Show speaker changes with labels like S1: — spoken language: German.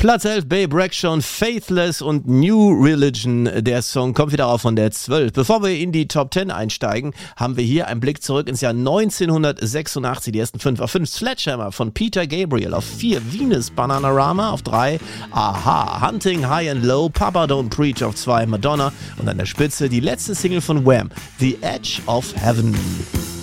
S1: Platz 11, Babe Rexha, Faithless und New Religion. Der Song kommt wieder auf von der 12. Bevor wir in die Top 10 einsteigen, haben wir hier einen Blick zurück ins Jahr 1986. Die ersten 5 auf 5 Sledgehammer von Peter Gabriel, auf 4 Venus Bananarama, auf 3 Aha, Hunting High and Low, Papa Don't Preach auf 2 Madonna und an der Spitze die letzte Single von Wham, The Edge of Heaven.